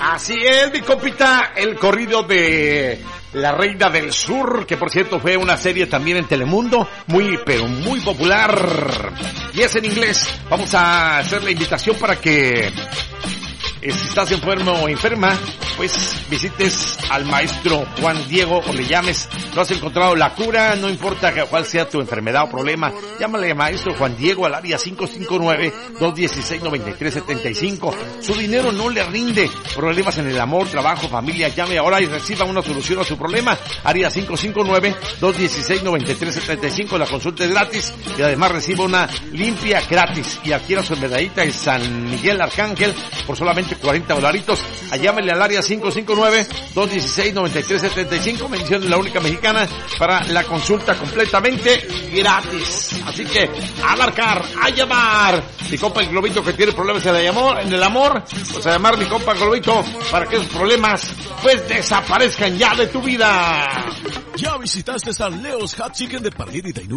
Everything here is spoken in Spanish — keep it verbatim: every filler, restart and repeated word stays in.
Así es, mi compita, el corrido de La Reina del Sur, que por cierto fue una serie también en Telemundo, muy, pero muy popular. Y es en inglés. Vamos a hacer la invitación para que, si estás enfermo o enferma, pues visites al maestro Juan Diego o le llames. No has encontrado la cura, no importa cuál sea tu enfermedad o problema, llámale al maestro Juan Diego al área cinco cinco nueve, dos uno seis, nueve tres siete cinco. Su dinero no le rinde. Problemas en el amor, trabajo, familia, llame ahora y reciba una solución a su problema. Área cinco cinco nueve, dos uno seis, nueve tres siete cinco. La consulta es gratis y además reciba una limpia gratis. Y adquiera su medallita en San Miguel Arcángel por solamente cuarenta dolaritos. Llámele al área cinco cinco nueve, dos uno seis, nueve tres siete cinco. Mención la única mexicana para la consulta completamente gratis. Así que a marcar, a llamar. Mi compa el Globito que tiene problemas en el amor, en el amor, pues a llamar mi compa Globito para que esos problemas pues desaparezcan ya de tu vida. ¿Ya visitaste San Leo's Hot Chicken de Pardiddle